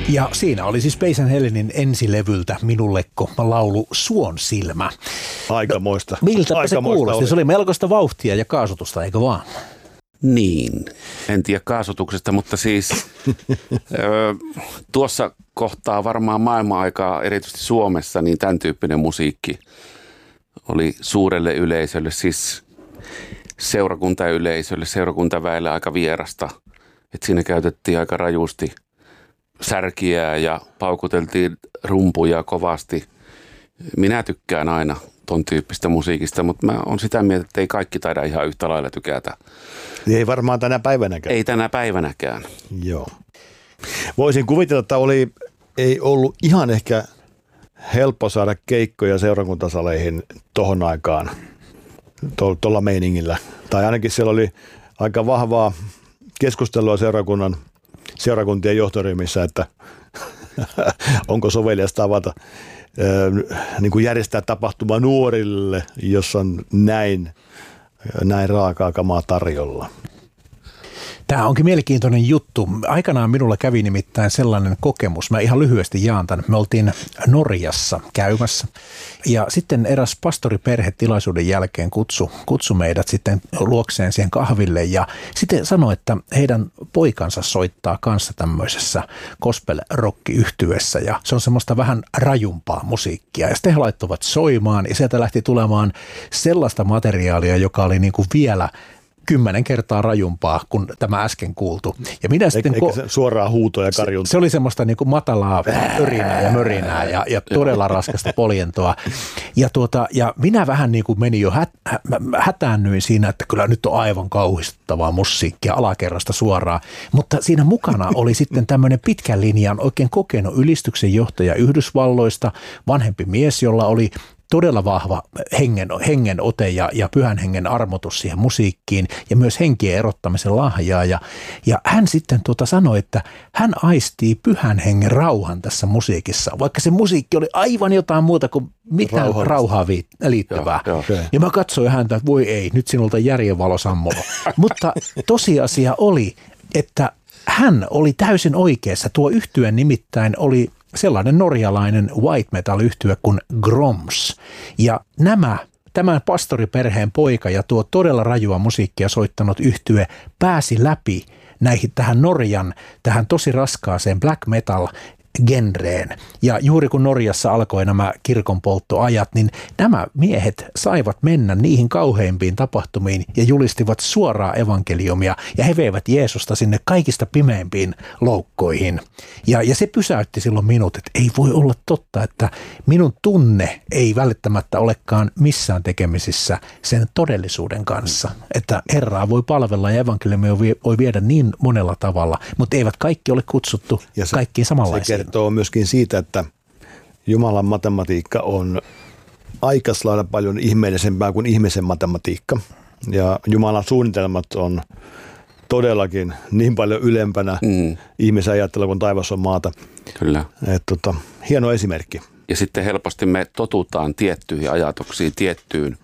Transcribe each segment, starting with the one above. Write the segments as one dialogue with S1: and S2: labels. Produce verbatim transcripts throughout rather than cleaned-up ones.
S1: Ja siinä oli siis Peisen Helenin ensilevyltä Minulekko laulu Suon silmä.
S2: Aikamoista.
S1: Miltäpä
S2: Aikamoista
S1: se kuulosti?
S2: oli.
S1: Se oli melkoista vauhtia ja kaasutusta, eikö vaan?
S3: Niin, en tiedä kaasutuksesta, mutta siis ö, tuossa kohtaa varmaan maailman-aikaa, erityisesti Suomessa, niin tämän tyyppinen musiikki oli suurelle yleisölle, siis seurakuntayleisölle, seurakuntaväelle aika vierasta. Että siinä käytettiin aika rajusti särkiä ja paukuteltiin rumpuja kovasti. Minä tykkään aina ton tyyppistä musiikista, mutta mä oon sitä mieltä, että ei kaikki taida ihan yhtä lailla tykätä.
S2: Ei varmaan tänä päivänäkään.
S3: Ei tänä päivänäkään.
S2: Joo. Voisin kuvitella, että oli, ei ollut ihan ehkä helppo saada keikkoja seurakuntasaleihin tohon aikaan tuolla meiningillä. Tai ainakin siellä oli aika vahvaa keskustelua seurakunnan, seurakuntien johtoryhmissä, että onko soveliasta avata, niin kuin järjestää tapahtuma nuorille, jos on näin, näin raakaa kamaa tarjolla.
S1: Tämä onkin mielenkiintoinen juttu. Aikanaan minulla kävi nimittäin sellainen kokemus. Mä ihan lyhyesti jaan tämän. Me oltiin Norjassa käymässä ja sitten eräs pastoriperhe tilaisuuden jälkeen kutsu, kutsu meidät sitten luokseen siihen kahville ja sitten sanoi, että heidän poikansa soittaa kanssa tämmöisessä gospel-rock-yhtyessä ja se on semmoista vähän rajumpaa musiikkia. Ja sitten he laittoivat soimaan ja sieltä lähti tulemaan sellaista materiaalia, joka oli niin kuin vielä kymmenen kertaa rajumpaa kuin tämä äsken kuultu. Ja minä sitten
S2: Eikä se suoraa huutoa ja karjuntaa.
S1: Se, se oli semmoista niin kuin matalaa örinää ja mörinää ja, ja todella raskasta poljentoa. Ja, tuota, ja minä vähän niin kuin menin jo hät, hätäännyin siinä, että kyllä nyt on aivan kauhistuttavaa musiikkia alakerrasta suoraan. Mutta siinä mukana oli sitten tämmöinen pitkän linjan oikein kokenut ylistyksen johtaja Yhdysvalloista, vanhempi mies, jolla oli todella vahva hengen, hengen ote ja, ja pyhän hengen armotus siihen musiikkiin ja myös henkien erottamisen lahjaa. Ja, ja hän sitten tuota sanoi, että hän aistii pyhän hengen rauhan tässä musiikissa, vaikka se musiikki oli aivan jotain muuta kuin mitään Rauha. rauhaa liittyvää. Joo, joo. Ja mä katsoin häntä, että voi ei, nyt sinulta järjenvalo sammunut. Mutta tosiasia oli, että hän oli täysin oikeassa. Tuo yhtye nimittäin oli sellainen norjalainen white metal-yhtye kuin Groms. Ja nämä, tämän pastoriperheen poika ja tuo todella rajua musiikkia soittanut yhtye pääsi läpi näihin tähän Norjan, tähän tosi raskaaseen black metal genreen. Ja juuri kun Norjassa alkoi nämä kirkonpolttoajat, niin nämä miehet saivat mennä niihin kauheimpiin tapahtumiin ja julistivat suoraa evankeliumia ja he veivät Jeesusta sinne kaikista pimeimpiin loukkoihin. Ja, ja se pysäytti silloin minut, että ei voi olla totta, että minun tunne ei välttämättä olekaan missään tekemisissä sen todellisuuden kanssa. Että Herraa voi palvella ja evankeliumia voi viedä niin monella tavalla, mutta eivät kaikki ole kutsuttu se, kaikkiin samanlaisiin.
S2: Se kertoo myöskin siitä, että Jumalan matematiikka on aika lailla paljon ihmeellisempää kuin ihmisen matematiikka. Ja Jumalan suunnitelmat on todellakin niin paljon ylempänä mm. ihmisen ajattelua kuin taivas on maata.
S3: Kyllä.
S2: Et, tota, hieno esimerkki.
S3: Ja sitten helposti me totutaan tiettyihin ajatuksiin, tiettyyn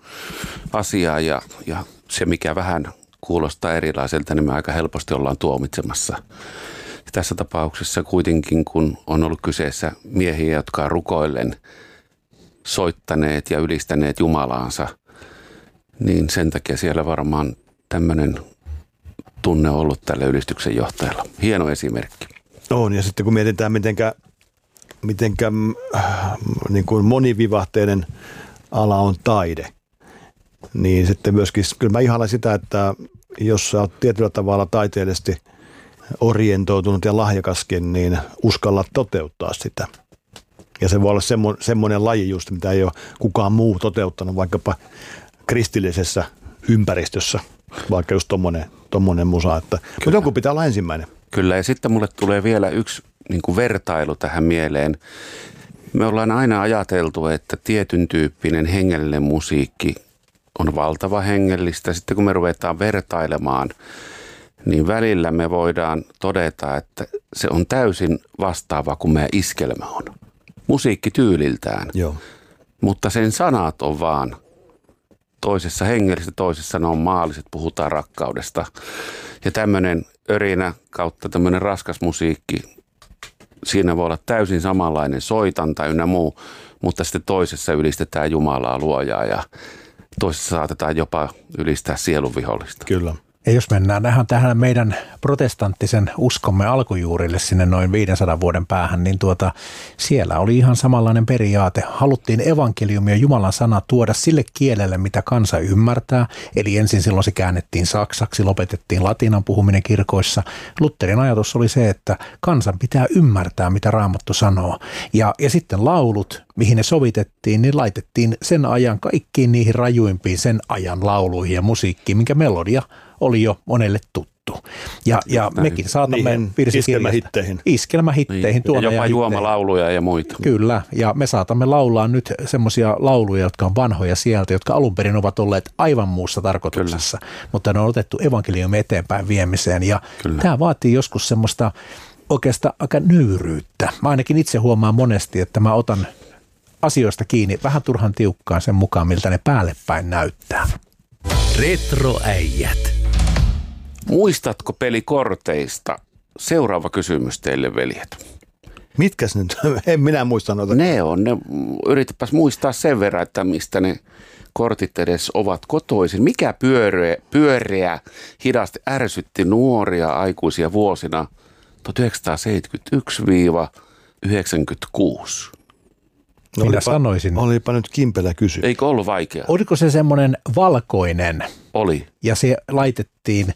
S3: asiaan ja, ja se mikä vähän kuulostaa erilaiselta, niin me aika helposti ollaan tuomitsemassa. Tässä tapauksessa kuitenkin, kun on ollut kyseessä miehiä, jotka on rukoillen soittaneet ja ylistäneet Jumalaansa, niin sen takia siellä varmaan tämmöinen tunne on ollut tällä ylistyksen johtajalla. Hieno esimerkki.
S2: On, ja sitten kun mietitään, mitenkä, mitenkä niin kuin monivivahteinen ala on taide, niin sitten myöskin, kyllä mä ihailen sitä, että jos sä oot tietyllä tavalla taiteellisesti orientoitunut ja lahjakaskin, niin uskalla toteuttaa sitä. Ja se voi olla semmo, semmoinen laji just, mitä ei ole kukaan muu toteuttanut, vaikkapa kristillisessä ympäristössä, vaikka just tommonen, tommonen musa. Että, mutta jonkun pitää olla ensimmäinen.
S3: Kyllä, ja sitten mulle tulee vielä yksi niin kuin vertailu tähän mieleen. Me ollaan aina ajateltu, että tietyn tyyppinen hengellinen musiikki on valtava hengellistä. Sitten kun me ruvetaan vertailemaan, niin välillä me voidaan todeta, että se on täysin vastaava kuin meidän iskelmä on. Musiikki tyyliltään,
S2: Joo.
S3: mutta sen sanat on vaan toisessa hengellistä, toisessa ne on maalliset, puhutaan rakkaudesta. Ja tämmöinen örinä kautta tämmöinen raskas musiikki siinä voi olla täysin samanlainen soitanta ynnä muu, mutta sitten toisessa ylistetään Jumalaa luojaa ja toisessa saatetaan jopa ylistää sielunvihollista.
S2: Kyllä.
S1: Ja jos mennään tähän, tähän meidän protestanttisen uskomme alkujuurille sinne noin viisisataa vuoden päähän, niin tuota, siellä oli ihan samanlainen periaate. Haluttiin evankeliumia Jumalan sana tuoda sille kielelle, mitä kansa ymmärtää. Eli ensin silloin se käännettiin saksaksi, lopetettiin latinan puhuminen kirkoissa. Lutherin ajatus oli se, että kansan pitää ymmärtää, mitä Raamattu sanoo. Ja, ja sitten laulut, mihin ne sovitettiin, niin laitettiin sen ajan kaikkiin niihin rajuimpiin sen ajan lauluihin ja musiikkiin, minkä melodia oli jo monelle tuttu. Ja, ja mekin saatamme
S2: iskelmähitteihin.
S1: Iskelmähitteihin.
S3: Niin. Ja jopa juomalauluja ja muita.
S1: Kyllä, ja me saatamme laulaa nyt semmoisia lauluja, jotka on vanhoja sieltä, jotka alun perin ovat olleet aivan muussa tarkoituksessa, Kyllä. mutta ne on otettu evankeliumin eteenpäin viemiseen. Ja Kyllä. tämä vaatii joskus semmoista oikeastaan aika nöyryyttä. Mä ainakin itse huomaan monesti, että mä otan asioista kiinni vähän turhan tiukkaan sen mukaan, miltä ne päälle päin näyttää.
S4: Retroäijät.
S3: Muistatko pelikorteista? Seuraava kysymys teille, veljet.
S2: Mitkäs nyt? En minä muista noita.
S3: Ne on. Ne, yritäpäs muistaa sen verran, että mistä ne kortit edes ovat kotoisin. Mikä pyöreä, pyöreä hidasti ärsytti nuoria aikuisia vuosina tuhatyhdeksänsataaseitsemänkymmentäyksi yhdeksänkymmentäkuusi?
S1: No, minä olipa, sanoisin.
S2: Olipa nyt kimpelä kysy.
S3: Eikö ollut vaikea?
S1: Oliko se semmoinen valkoinen?
S3: Oli.
S1: Ja se laitettiin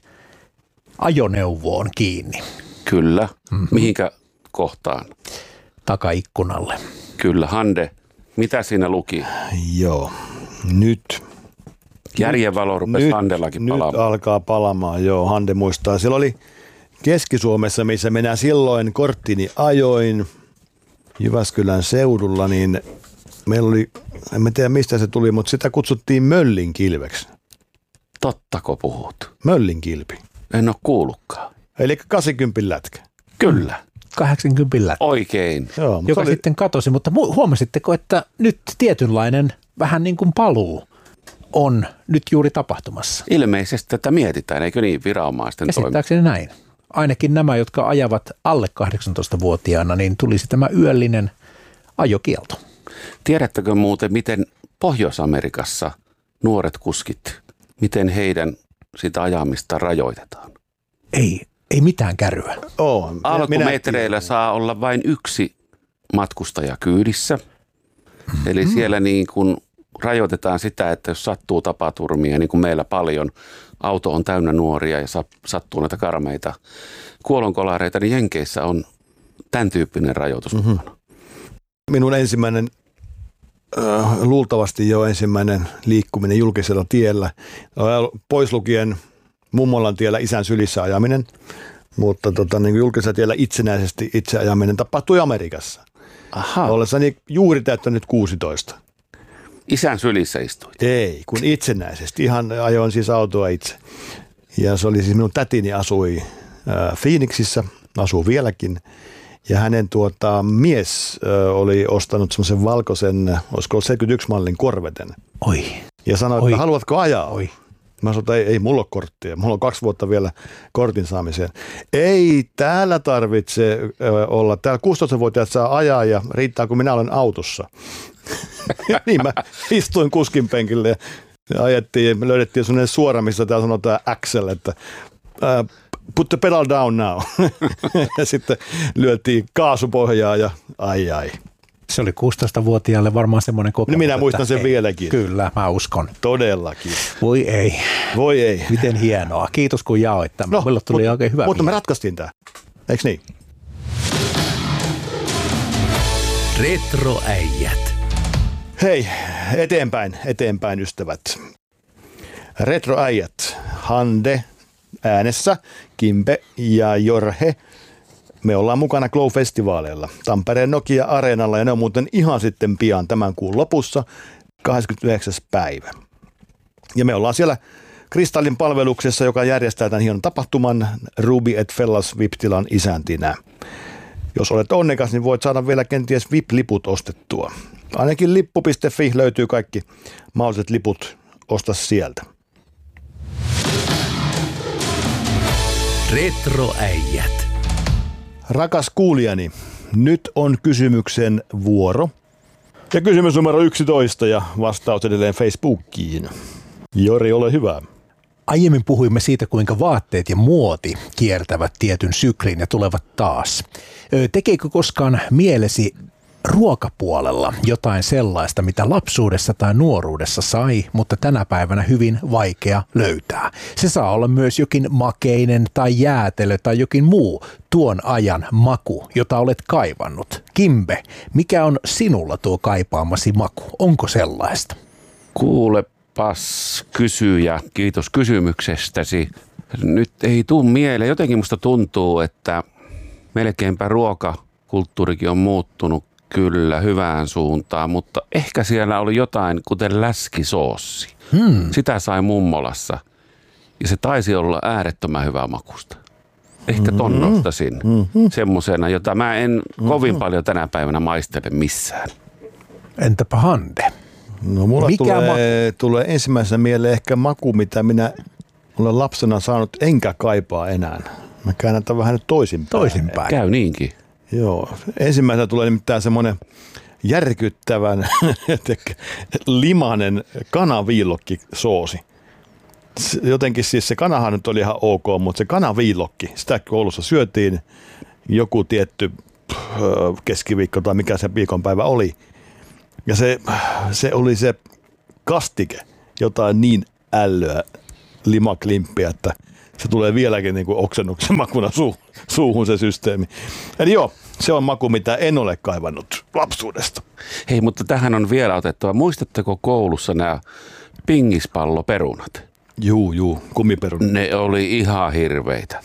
S1: ajoneuvoon kiinni.
S3: Kyllä. Mm-hmm. Mihinkä kohtaan?
S1: Takaikkunalle.
S3: Kyllä. Hande, mitä siinä luki?
S2: Joo. Nyt.
S3: Järjenvalo rupesi
S2: nyt,
S3: Handellakin palaamaan.
S2: Nyt alkaa palaamaan, joo. Hande muistaa. Siellä oli Keski-Suomessa, missä minä silloin korttini ajoin Jyväskylän seudulla, niin meillä oli, en tiedä mistä se tuli, mutta sitä kutsuttiin möllinkilveksi.
S3: Tottako puhut?
S2: Möllinkilpi.
S3: En ole kuullutkaan.
S2: Eli kahdeksankymmentä lätkä.
S3: Kyllä.
S1: kahdeksankymmentä lätkä.
S3: Oikein.
S2: Joo,
S1: joka
S2: oli...
S1: sitten katosi, mutta huomasitteko, että nyt tietynlainen vähän niin kuin paluu on nyt juuri tapahtumassa?
S3: Ilmeisesti tätä mietitään, eikö niin, viranomaisten toimesta?
S1: Käsittääkseni näin. Ainakin nämä, jotka ajavat alle kahdeksantoistavuotiaana, niin tulisi tämä yöllinen ajokielto.
S3: Tiedättekö muuten, miten Pohjois-Amerikassa nuoret kuskit, miten heidän sitä ajamista rajoitetaan?
S1: Ei, ei mitään kärryä.
S2: Oh,
S3: Alkumetreillä saa olla vain yksi matkustaja kyydissä. Mm-hmm. Eli siellä niin kuin rajoitetaan sitä, että jos sattuu tapaturmia, niin kuin meillä paljon, auto on täynnä nuoria ja sattuu näitä karmeita kuolonkolareita, niin Jenkeissä on tämän tyyppinen rajoitus. Mm-hmm.
S2: Minun ensimmäinen, äh, luultavasti jo ensimmäinen liikkuminen julkisella tiellä, pois lukien mummolan tiellä isän sylissä ajaminen, mutta tota, niin julkisella tiellä itsenäisesti itse ajaminen tapahtui Amerikassa.
S3: Aha.
S2: Ollessani juuri täyttänyt kuusitoista.
S3: Isän sylissä istuit?
S2: Ei, kun itsenäisesti. Ihan ajoin siis autoa itse. Ja se oli siis minun tätini asui äh, Phoenixissä, asuu vieläkin. Ja hänen tuota, mies äh, oli ostanut semmoisen valkoisen, olisiko seitsemänkymmentäyksi mallin Corveten.
S1: Oi.
S2: Ja sanoi,
S1: Oi.
S2: että haluatko ajaa?
S1: Oi.
S2: Mä sanoin, että ei, ei mulla ole korttia. Mulla on kaksi vuotta vielä kortin saamiseen. Ei täällä tarvitse äh, olla. Täällä kuusitoistavuotiaat saa ajaa ja riittää, kun minä olen autossa. Ja niin mä istuin kuskin penkille ja ajettiin ja me löydettiin sellainen suora, missä täällä sanotaan Axel, että uh, put the pedal down now. Ja sitten lyötiin kaasupohjaa ja ai ai.
S1: Se oli kuusitoistavuotiaalle varmaan semmoinen kokemus.
S2: Niin minä muistan sen
S1: ei,
S2: vieläkin.
S1: Kyllä, mä uskon.
S2: Todellakin.
S1: Voi ei.
S2: Voi ei.
S1: Miten hienoa. Kiitos kun jaoit tämän. No, Meillä tuli
S2: mutta,
S1: oikein hyvä.
S2: Mutta me ratkaistiin tämä. Eikö niin?
S4: Retroäijät.
S2: Hei, eteenpäin, eteenpäin ystävät. Retroäijät, Hande äänessä, Kimpe ja Jorhe. Me ollaan mukana Glow-festivaaleilla Tampereen Nokia-areenalla ja ne on muuten ihan sitten pian tämän kuun lopussa, kahdeskymmenesyhdeksäs päivä. Ja me ollaan siellä Kristallin palveluksessa, joka järjestää tämän hienon tapahtuman Ruby et Fellas V I P-tilan isäntinä. Jos olet onnekas, niin voit saada vielä kenties V I P-liput ostettua. Ainakin lippu piste fi löytyy kaikki mahdolliset liput, osta sieltä.
S4: Retroäijät.
S2: Rakas kuulijani, Nyt on kysymyksen vuoro. Ja kysymys numero yksitoista ja vastaus edelleen Facebookiin. Jori, ole hyvä.
S1: Aiemmin puhuimme siitä, kuinka vaatteet ja muoti kiertävät tietyn syklin ja tulevat taas. Tekeekö koskaan mielesi ruokapuolella jotain sellaista, mitä lapsuudessa tai nuoruudessa sai, mutta tänä päivänä hyvin vaikea löytää? Se saa olla myös jokin makeinen tai jäätelö tai jokin muu tuon ajan maku, jota olet kaivannut. Kimbe, mikä on sinulla tuo kaipaamasi maku? Onko sellaista?
S3: Kuulepas kysyjä, kiitos kysymyksestäsi. Nyt ei tuu mieleen. Jotenkin musta tuntuu, että melkeinpä ruokakulttuurikin on muuttunut kyllä hyvään suuntaan, mutta ehkä siellä oli jotain, kuten läskisoossi. Hmm. Sitä sai mummolassa ja se taisi olla äärettömän hyvää makusta. Ehkä ton mm-hmm. nostasin mm-hmm. semmosena, jota mä en mm-hmm. kovin paljon tänä päivänä maistele missään.
S1: Entäpä Hande?
S2: No mulla tulee, ma- tulee ensimmäisenä mieleen ehkä maku, mitä minä olen lapsena saanut enkä kaipaa enää. Mä käännän tämän vähän nyt toisinpäin.
S1: Toisinpäin.
S3: Käy niinkin.
S2: Joo. Ensimmäisenä tulee nimittäin semmoinen järkyttävän limainen kanaviilokkisoosi. Jotenkin siis se kanahan nyt oli ihan ok, mutta se kanaviilokki, sitä koulussa syötiin joku tietty keskiviikko tai mikä se viikonpäivä oli. Ja se, se oli se kastike, jotain niin ällöä limaklimppiä, että se tulee vieläkin niin kuin oksennuksen makuna su, suuhun se systeemi. Eli joo, se on maku, mitä en ole kaivannut lapsuudesta.
S3: Hei, mutta tähän on vielä otettava. Muistatteko koulussa nämä pingispalloperunat?
S2: Juu, juu, kumiperunat.
S3: Ne oli ihan hirveitä.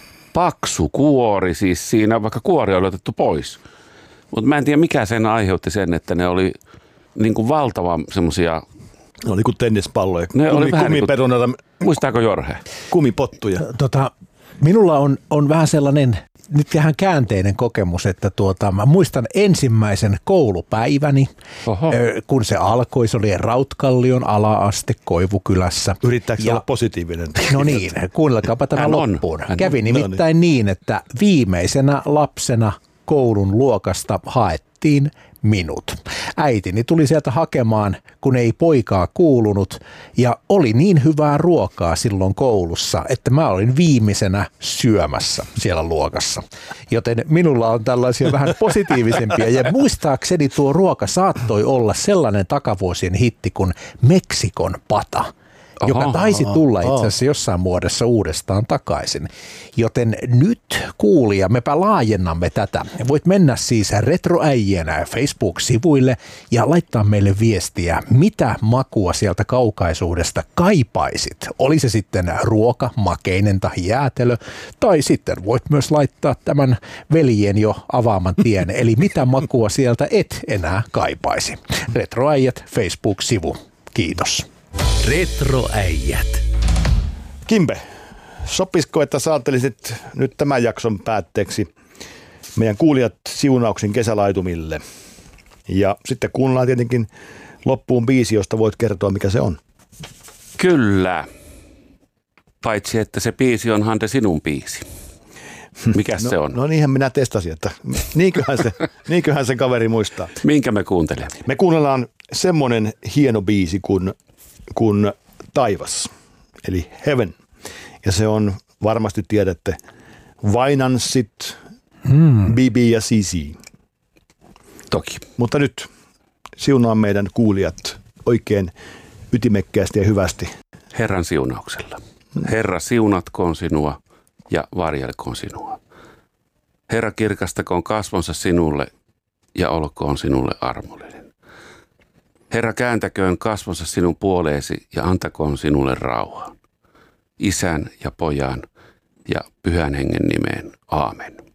S3: Paksu kuori siis siinä, vaikka kuori oli otettu pois. Mutta mä en tiedä, mikä sen aiheutti sen, että ne oli niin kuin valtavan semmoisia.
S2: Ne oli kuin tennispalloja.
S3: Ne
S2: Kumi,
S3: oli vähän
S2: kumiperunata.
S3: Niin kuin, muistaako Jorge?
S2: Kumipottuja.
S1: Tota, minulla on, on vähän sellainen nyt vähän käänteinen kokemus, että tuota, mä muistan ensimmäisen koulupäiväni, Oho. kun se alkoi, se oli Rautkallion ala-aste Koivukylässä.
S2: Yrittääkö ja, olla positiivinen?
S1: No niin, kuunnelkaapa tämä loppuun. Kävi nimittäin niin, että viimeisenä lapsena koulun luokasta haettiin minut. Äitini tuli sieltä hakemaan, kun ei poikaa kuulunut, ja oli niin hyvää ruokaa silloin koulussa, että mä olin viimeisenä syömässä siellä luokassa. Joten minulla on tällaisia vähän positiivisempia, ja muistaakseni tuo ruoka saattoi olla sellainen takavuosien hitti kuin Meksikon pata, joka aha, taisi tulla itse asiassa jossain muodossa uudestaan takaisin. Joten nyt kuulija, mepä laajennamme tätä. Voit mennä siis Retroäijienä Facebook-sivuille ja laittaa meille viestiä, mitä makua sieltä kaukaisuudesta kaipaisit. Oli se sitten ruoka, makeinen tai jäätelö, tai sitten voit myös laittaa tämän veljien jo avaaman tien, eli mitä makua sieltä et enää kaipaisi. Retroäijät Facebook-sivu. Kiitos.
S4: Retroäijät.
S2: Kimbe, sopisiko, että saatelisit nyt tämän jakson päätteeksi meidän kuulijat siunauksen kesälaitumille? Ja sitten kuunnellaan tietenkin loppuun biisi, josta voit kertoa, mikä se on.
S3: Kyllä. Paitsi, että se biisi on Hande sinun biisi. Mikäs
S2: no,
S3: se on?
S2: No niinhän minä testasin, että niinköhän se, niinköhän se kaveri muistaa.
S3: Minkä me kuuntelemme?
S2: Me kuunnellaan semmoinen hieno biisi kuin kuin taivas, eli Heaven. Ja se on, varmasti tiedätte, Vainanssit, hmm. Bibi ja Sisi.
S3: Toki.
S2: Mutta nyt siunaa meidän kuulijat oikein ytimekkäästi ja hyvästi.
S3: Herran siunauksella. Herra, siunatkoon sinua ja varjelkoon sinua. Herra, kirkastakoon kasvonsa sinulle ja olkoon sinulle armollinen. Herra, kääntäköön kasvonsa sinun puoleesi ja antakoon sinulle rauhaa. Isän ja pojan ja pyhän hengen nimeen. Aamen.